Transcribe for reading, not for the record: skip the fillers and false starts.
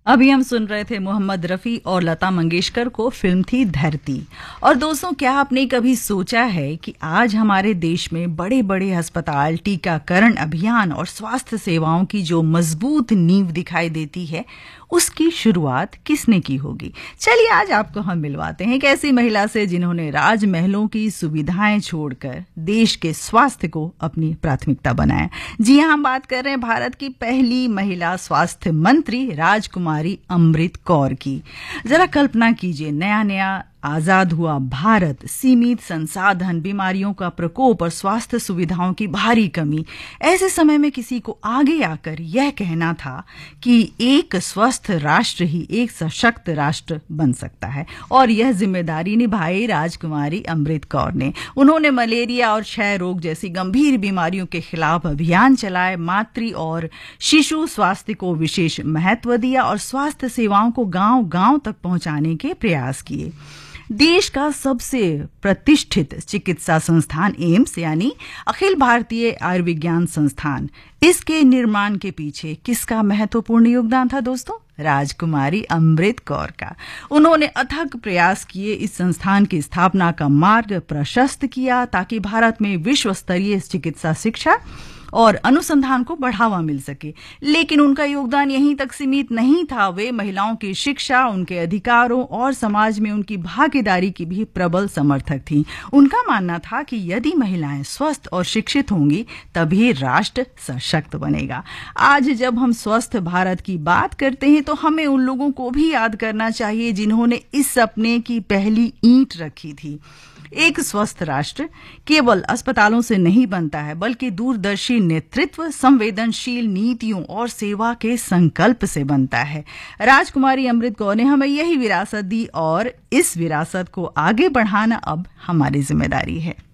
अभी हम सुन रहे थे मोहम्मद रफ़ी और लता मंगेशकर को, फिल्म थी धरती। और दोस्तों, क्या आपने कभी सोचा है कि आज हमारे देश में बड़े बड़े अस्पताल, टीकाकरण अभियान और स्वास्थ्य सेवाओं की जो मजबूत नींव दिखाई देती है, उसकी शुरुआत किसने की होगी? चलिए आज आपको हम मिलवाते हैं एक ऐसी महिला से जिन्होंने राजमहलों की सुविधाएं छोड़कर देश के स्वास्थ्य को अपनी प्राथमिकता बनाया। जी हां, हम बात कर रहे हैं भारत की पहली महिला स्वास्थ्य मंत्री राजकुमारी अमृत कौर की। जरा कल्पना कीजिए, नया नया आजाद हुआ भारत, सीमित संसाधन, बीमारियों का प्रकोप और स्वास्थ्य सुविधाओं की भारी कमी। ऐसे समय में किसी को आगे आकर यह कहना था कि एक स्वस्थ राष्ट्र ही एक सशक्त राष्ट्र बन सकता है, और यह जिम्मेदारी निभाई राजकुमारी अमृत कौर ने। उन्होंने मलेरिया और क्षय रोग जैसी गंभीर बीमारियों के खिलाफ अभियान चलाए, मातृ और शिशु स्वास्थ्य को विशेष महत्व दिया और स्वास्थ्य सेवाओं को गांव-गांव तक पहुंचाने के प्रयास किए। देश का सबसे प्रतिष्ठित चिकित्सा संस्थान एम्स यानी अखिल भारतीय आयुर्विज्ञान संस्थान, इसके निर्माण के पीछे किसका महत्वपूर्ण योगदान था दोस्तों? राजकुमारी अमृत कौर का। उन्होंने अथक प्रयास किए, इस संस्थान की स्थापना का मार्ग प्रशस्त किया ताकि भारत में विश्व स्तरीय चिकित्सा शिक्षा और अनुसंधान को बढ़ावा मिल सके। लेकिन उनका योगदान यहीं तक सीमित नहीं था। वे महिलाओं की शिक्षा, उनके अधिकारों और समाज में उनकी भागीदारी की भी प्रबल समर्थक थीं। उनका मानना था कि यदि महिलाएं स्वस्थ और शिक्षित होंगी तभी राष्ट्र सशक्त बनेगा। आज जब हम स्वस्थ भारत की बात करते हैं तो हमें उन लोगों को भी याद करना चाहिए जिन्होंने इस सपने की पहली ईंट रखी थी। एक स्वस्थ राष्ट्र केवल अस्पतालों से नहीं बनता है, बल्कि दूरदर्शी नेतृत्व, संवेदनशील नीतियों और सेवा के संकल्प से बनता है। राजकुमारी अमृत कौर ने हमें यही विरासत दी और इस विरासत को आगे बढ़ाना अब हमारी जिम्मेदारी है।